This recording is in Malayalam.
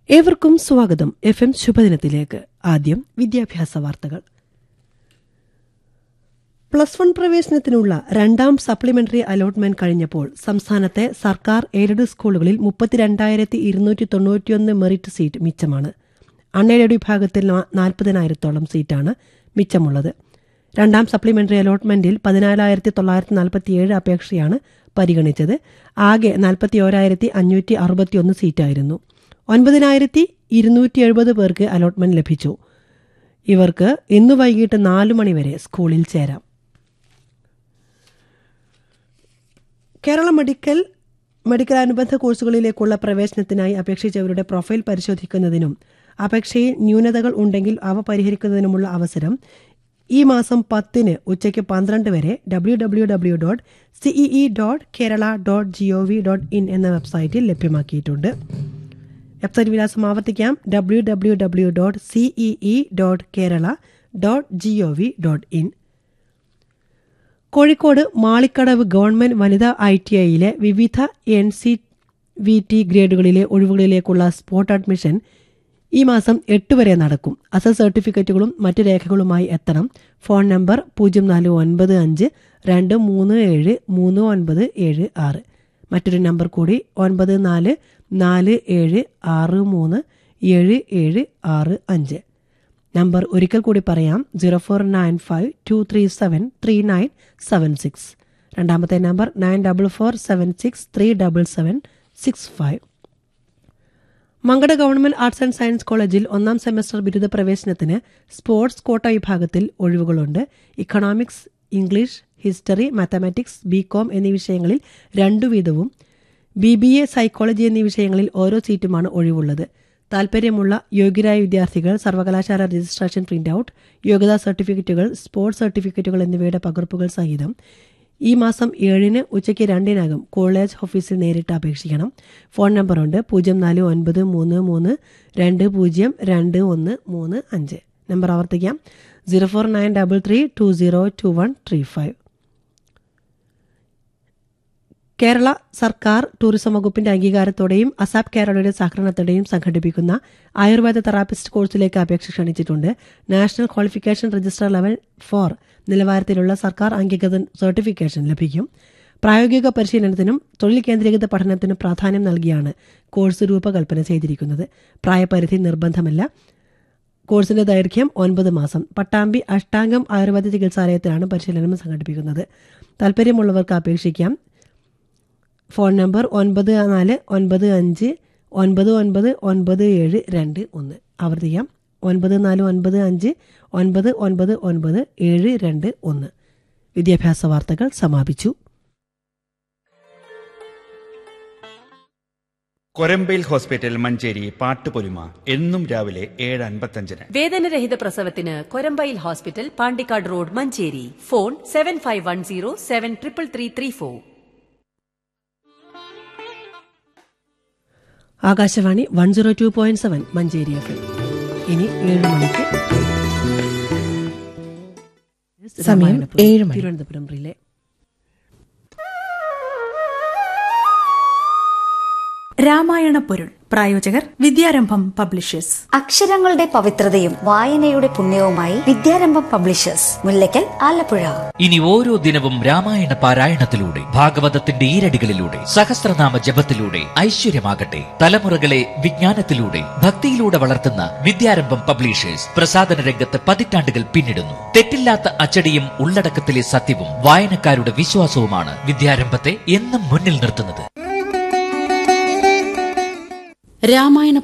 ഏവർക്കും സ്വാഗതം. FM ശുഭദിനത്തിലേക്ക്. ആദ്യം വിദ്യാഭ്യാസ വാർത്തകൾ. +1 പ്രവേശനത്തിനുള്ള രണ്ടാം സപ്ലിമെന്ററി അലോട്ട്മെന്റ് കഴിഞ്ഞപ്പോൾ സംസ്ഥാനത്തെ സർക്കാർ എയ്ഡഡ് സ്കൂളുകളിൽ 32,291 മെറിറ്റ് സീറ്റ് മിച്ചമാണ്. അൺഎയ്ഡഡ് വിഭാഗത്തിൽ 40,000-ഓളം സീറ്റാണ് മിച്ചമുള്ളത്. രണ്ടാം സപ്ലിമെന്ററി അലോട്ട്മെന്റിൽ 14,947 അപേക്ഷയാണ് പരിഗണിച്ചത്. ആകെ 41,561 സീറ്റായിരുന്നു. 9,270 പേർക്ക് അലോട്ട്മെന്റ് ലഭിച്ചു. ഇവർക്ക് ഇന്ന് വൈകിട്ട് 4 മണിവരെ സ്കൂളിൽ ചേരാം. കേരള മെഡിക്കൽ അനുബന്ധ കോഴ്സുകളിലേക്കുള്ള പ്രവേശനത്തിനായി അപേക്ഷിച്ചവരുടെ പ്രൊഫൈൽ പരിശോധിക്കുന്നതിനും അപേക്ഷയിൽ ന്യൂനതകൾ ഉണ്ടെങ്കിൽ അവ പരിഹരിക്കുന്നതിനുമുള്ള അവസരം ഈ മാസം 10 ഉച്ചയ്ക്ക് 12 വരെ www.cee.kerala.gov.in എന്ന വെബ്സൈറ്റിൽ ലഭ്യമാക്കിയിട്ടുണ്ട്. വെബ്സൈറ്റ് വിലാസം ആവർത്തിക്കാം: www.cee.kerala.gov.in. കോഴിക്കോട് മാളിക്കടവ് ഗവൺമെന്റ് വനിതാ ITIയിലെ വിവിധ NCVT ഗ്രേഡുകളിലെ ഒഴിവുകളിലേക്കുള്ള സ്പോട്ട് അഡ്മിഷൻ ഈ മാസം 8 വരെ നടക്കും. അസൽ സർട്ടിഫിക്കറ്റുകളും മറ്റ് രേഖകളുമായി എത്തണം. Phone number 049523739976. മറ്റൊരു നമ്പർ കൂടി 9447637765. നമ്പർ ഒരിക്കൽ കൂടി പറയാം: 0495237396. രണ്ടാമത്തെ number 9447637765. Mankada government arts and science കോളേജിൽ 1ാം സെമസ്റ്റർ ബിരുദ പ്രവേശനത്തിന് സ്പോർട്സ് കോട്ട വിഭാഗത്തിൽ ഒഴിവുകളുണ്ട്. Economics, English, history, mathematics, BCom എന്നീ വിഷയങ്ങളിൽ 2 വീതവും BBA, സൈക്കോളജി എന്നീ വിഷയങ്ങളിൽ ഓരോ സീറ്റുമാണ് ഒഴിവുള്ളത്. താൽപര്യമുള്ള യോഗ്യരായ വിദ്യാർത്ഥികൾ സർവകലാശാല രജിസ്ട്രേഷൻ പ്രിന്റൌട്ട്, യോഗ്യതാ സർട്ടിഫിക്കറ്റുകൾ, സ്പോർട്സ് സർട്ടിഫിക്കറ്റുകൾ എന്നിവയുടെ പകർപ്പുകൾ സഹിതം ഈ മാസം 7 ഉച്ചയ്ക്ക് 2 കോളേജ് ഓഫീസിൽ നേരിട്ട് അപേക്ഷിക്കണം. ഫോൺ നമ്പറുണ്ട്: 049332202135. നമ്പർ ആവർത്തിക്കാം: 049332202135. കേരള സർക്കാർ ടൂറിസം വകുപ്പിന്റെ അംഗീകാരത്തോടെയും അസാപ് കേരളയുടെ സഹകരണത്തോടെയും സംഘടിപ്പിക്കുന്ന ആയുർവേദ തെറാപ്പിസ്റ്റ് കോഴ്സിലേക്ക് അപേക്ഷ ക്ഷണിച്ചിട്ടുണ്ട്. നാഷണൽ ക്വാളിഫിക്കേഷൻ രജിസ്റ്റർ ലെവൽ 4 നിലവാരത്തിലുള്ള സർക്കാർ അംഗീകൃത സർട്ടിഫിക്കേഷൻ ലഭിക്കും. പ്രായോഗിക പരിശീലനത്തിനും തൊഴിൽ കേന്ദ്രീകൃത പഠനത്തിനും പ്രാധാന്യം നൽകിയാണ് കോഴ്സ് രൂപകൽപ്പന ചെയ്തിരിക്കുന്നത്. പ്രായപരിധി നിർബന്ധമല്ല. കോഴ്സിന്റെ ദൈർഘ്യം 9 മാസം. പട്ടാമ്പി അഷ്ടാംഗം ആയുർവേദ ചികിത്സാലയത്തിലാണ് പരിശീലനം സംഘടിപ്പിക്കുന്നത്. താൽപര്യമുള്ളവർക്ക് അപേക്ഷിക്കാം. Phone number 9495999721. ആവർത്തിക്കാം: 9495999721. വിദ്യാഭ്യാസ വാർത്തകൾ സമാപിച്ചു. കൊരമ്പയിൽ ഹോസ്പിറ്റൽ മഞ്ചേരി പാട്ടുപൊലിമ എന്നും രാവിലെ 7:55. വേദനരഹിത പ്രസവത്തിന് Korambayil hospital, Pandikkad road, Manjeri. Phone 7510733334. Akashvani 102.7 Manjeri FM. ഇനി 7 മണിക്ക് സമയം 7 മണി. തിരുവനന്തപുരം റിലേ. രാമായണ പൊരുൾ. പ്രായോജകർ വിദ്യാരംഭം പബ്ലിഷേഴ്സ്. അക്ഷരങ്ങളുടെ പവിത്രതയും വായനയുടെ പുണ്യവുമായി വിദ്യാരംഭം പബ്ലിഷേഴ്സ്, മുല്ലയ്ക്കൽ, ആലപ്പുഴ. ഇനി ഓരോ ദിനവും രാമായണ പാരായണത്തിലൂടെ, ഭാഗവതത്തിന്റെ ഈരടികളിലൂടെ, സഹസ്രനാമ ജപത്തിലൂടെ ഐശ്വര്യമാകട്ടെ. തലമുറകളെ വിജ്ഞാനത്തിലൂടെ, ഭക്തിയിലൂടെ വളർത്തുന്ന വിദ്യാരംഭം പബ്ലിഷേഴ്സ് പ്രസാധന രംഗത്ത് പതിറ്റാണ്ടുകൾ പിന്നിടുന്നു. തെറ്റില്ലാത്ത അച്ചടിയും ഉള്ളടക്കത്തിലെ സത്യവും വായനക്കാരുടെ വിശ്വാസവുമാണ് വിദ്യാരംഭത്തെ എന്നും മുന്നിൽ നിർത്തുന്നത്. രാമായണ